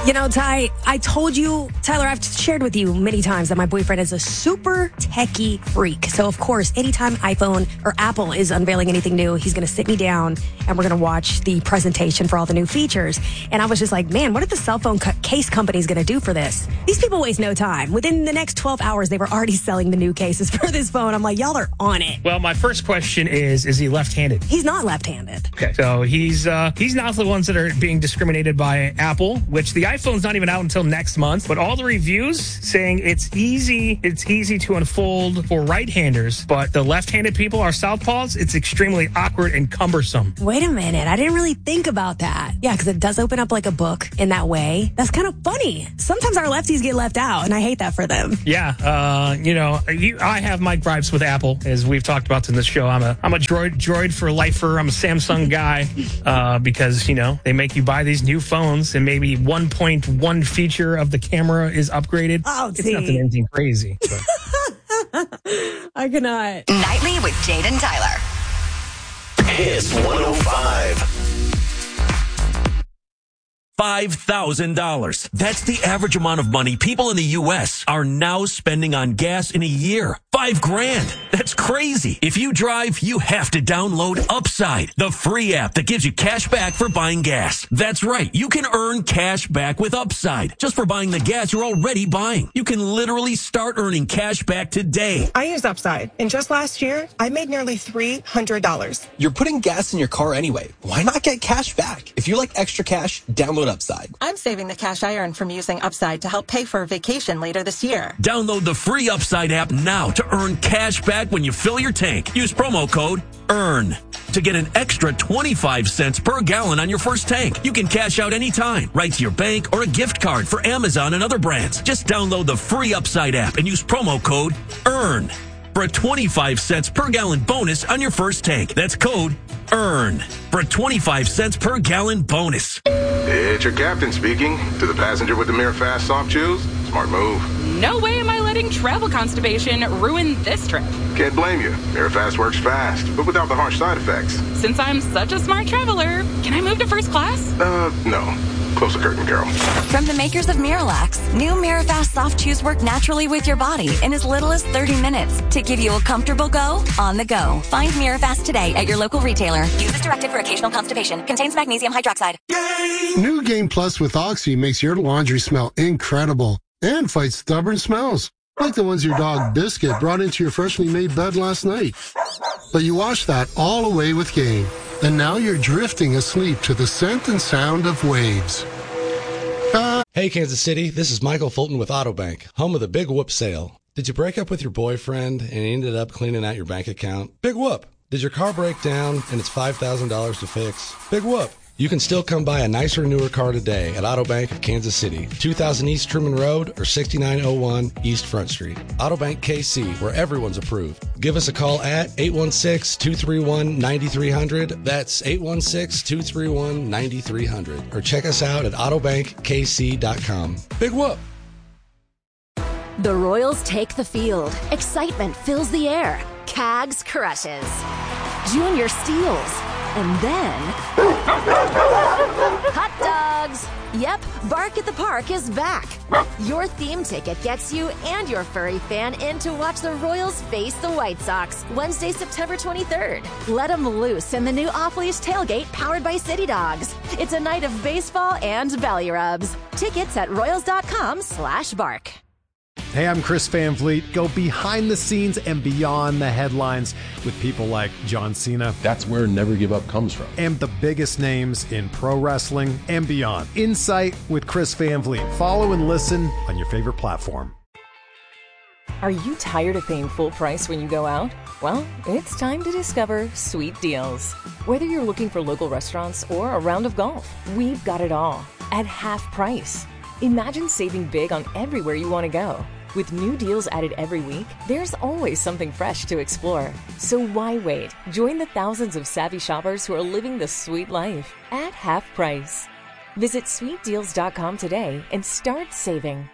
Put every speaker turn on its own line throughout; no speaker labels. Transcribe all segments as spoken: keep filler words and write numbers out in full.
You know, Ty, I told you, Tyler, I've shared with you many times that my boyfriend is a super techie freak. So, of course, anytime iPhone or Apple is unveiling anything new, he's going to sit me down and we're going to watch the presentation for all the new features. And I was just like, man, what are the cell phone co- case companies going to do for this? These people waste no time. Within the next twelve hours, they were already selling the new cases for this phone. I'm like, y'all are on it.
Well, my first question is, is he left-handed?
He's not left-handed.
Okay, so he's uh, he's not the ones that are being discriminated by Apple, which the iPhone's not even out until next month. But all the reviews saying it's easy, it's easy to unfold for right-handers, but the left-handed people, our southpaws, it's extremely awkward and cumbersome.
Wait a minute, I didn't really think about that. Yeah, because it does open up like a book in that way. That's kind of funny. Sometimes our lefties get left out, and I hate that for them.
Yeah, uh, you know, you, I have my gripes with Apple, as we've talked about in this show. I'm a I'm a droid droid for lifer. I'm a Samsung guy uh, because, you know, they make you buy these new phones and maybe one point one feature of the camera is upgraded.
Oh,
it's
see.
nothing anything crazy.
I cannot.
Nightly with Jade and Tyler.
Hits one oh five.
five thousand dollars. That's the average amount of money people in the U S are now spending on gas in a year. Five grand. That's crazy. If you drive, you have to download Upside, the free app that gives you cash back for buying gas. That's right. You can earn cash back with Upside just for buying the gas you're already buying. You can literally start earning cash back today.
I use Upside, and just last year, I made nearly three hundred dollars.
You're putting gas in your car anyway. Why not get cash back? If you like extra cash, download Upside.
I'm saving the cash I earn from using Upside to help pay for a vacation later this year.
Download the free Upside app now to earn cash back when you fill your tank. Use promo code EARN to get an extra twenty-five cents per gallon on your first tank. You can cash out anytime, right to your bank or a gift card for Amazon and other brands. Just download the free Upside app and use promo code EARN for a twenty-five cents per gallon bonus on your first tank. That's code EARN for a twenty-five cents per gallon bonus.
It's your captain speaking. To the passenger with the Mirror Fast Soft Chews, smart move.
No way am I letting travel constipation ruin this trip.
Can't blame you. Mirror Fast works fast, but without the harsh side effects.
Since I'm such a smart traveler, can I move to first class?
Uh, no. Close the curtain, girl.
From the makers of Miralax, new Mirafast Soft Chews work naturally with your body in as little as thirty minutes to give you a comfortable go on the go. Find Mirafast today at your local retailer. Use as directed for occasional constipation. Contains magnesium hydroxide.
New Game Plus with Oxy makes your laundry smell incredible and fights stubborn smells, like the ones your dog Biscuit brought into your freshly made bed last night. But you washed that all away with Game, and now you're drifting asleep to the scent and sound of waves. Uh,
hey, Kansas City, this is Michael Fulton with Autobank, home of the Big Whoop sale. Did you break up with your boyfriend and he ended up cleaning out your bank account? Big whoop. Did your car break down and it's five thousand dollars to fix? Big whoop. You can still come buy a nicer, newer car today at Autobank of Kansas City, two thousand East Truman Road or sixty-nine oh one East Front Street. Autobank K C, where everyone's approved. Give us a call at eight one six, two three one, nine three zero zero. That's eight one six, two three one, nine three zero zero. Or check us out at autobank k c dot com. Big whoop!
The Royals take the field. Excitement fills the air. Cags crushes. Junior steals. And then... hot dogs! Yep, Bark at the Park is back. Your theme ticket gets you and your furry fan in to watch the Royals face the White Sox Wednesday, September twenty-third. Let them loose in the new off-leash tailgate powered by City Dogs. It's a night of baseball and belly rubs. Tickets at royals.com slash bark.
Hey, I'm Chris Van Vliet. Go behind the scenes and beyond the headlines with people like John Cena.
That's where Never Give Up comes from.
And the biggest names in pro wrestling and beyond. Insight with Chris Van Vliet. Follow and listen on your favorite platform.
Are you tired of paying full price when you go out? Well, it's time to discover Sweet Deals. Whether you're looking for local restaurants or a round of golf, we've got it all at half price. Imagine saving big on everywhere you want to go. With new deals added every week, there's always something fresh to explore. So why wait? Join the thousands of savvy shoppers who are living the sweet life at half price. Visit sweet deals dot com today and start saving.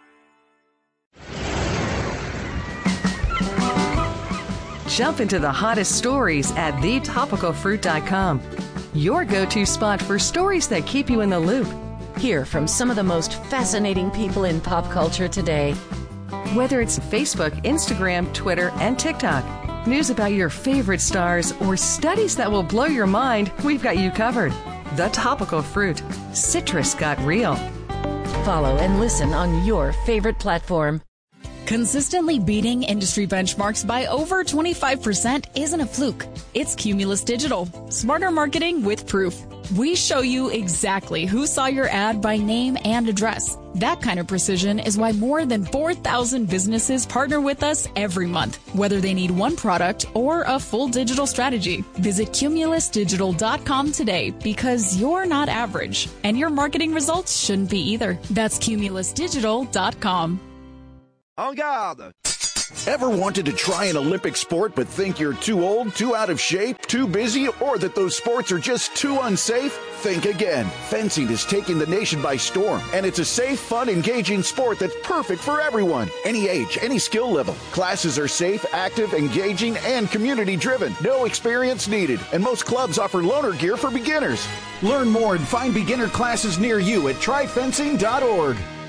Jump into the hottest stories at the topical fruit dot com. Your go-to spot for stories that keep you in the loop. Hear from some of the most fascinating people in pop culture today. Whether it's Facebook, Instagram, Twitter, and TikTok, news about your favorite stars, or studies that will blow your mind, we've got you covered. The Topical Fruit. Citrus got real. Follow and listen on your favorite platform.
Consistently beating industry benchmarks by over twenty-five percent isn't a fluke. It's Cumulus Digital. Smarter marketing with proof. We show you exactly who saw your ad by name and address. That kind of precision is why more than four thousand businesses partner with us every month, whether they need one product or a full digital strategy. Visit cumulus digital dot com today, because you're not average, and your marketing results shouldn't be either. That's cumulus digital dot com.
En garde! Ever wanted to try an Olympic sport but think you're too old, too out of shape, too busy, or that those sports are just too unsafe? Think again. Fencing is taking the nation by storm, and it's a safe, fun, engaging sport that's perfect for everyone. Any age, any skill level. Classes are safe, active, engaging, and community-driven. No experience needed, and most clubs offer loaner gear for beginners. Learn more and find beginner classes near you at try fencing dot org.